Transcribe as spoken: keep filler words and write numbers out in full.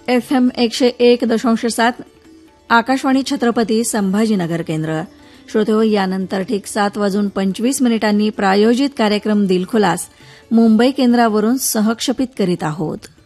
F M एकशे एक दशांश सात आकाशवाणी छत्रपती संभाजीनगर केंद्र. श्रोतेहो, यानंतर ठीक सात वाजून पंचवीस मिनिटांनी प्रायोजित कार्यक्रम दिलखुलास मुंबई केंद्रावरून सहक्षेपित करीत आहोत.